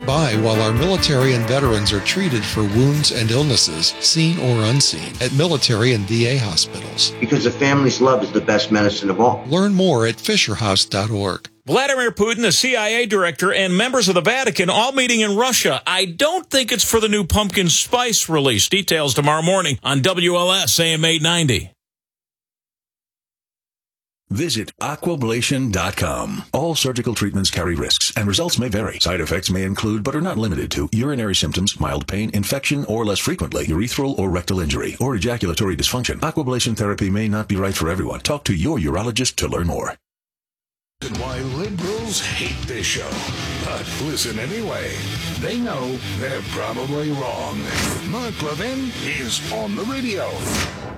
by while our military and veterans are treated for wounds and illnesses, seen or unseen, at military and VA hospitals. Because a family's love is the best medicine of all. Learn more at FisherHouse.org. Vladimir Putin, the CIA director, and members of the Vatican all meeting in Russia. I don't think it's for the new pumpkin spice release. Details tomorrow morning on WLS AM 890. Visit Aquablation.com. All surgical treatments carry risks, and results may vary. Side effects may include, but are not limited to, urinary symptoms, mild pain, infection, or less frequently, urethral or rectal injury, or ejaculatory dysfunction. Aquablation therapy may not be right for everyone. Talk to your urologist to learn more. And why liberals hate this show. But listen anyway. They know they're probably wrong. Mark Levin is on the radio.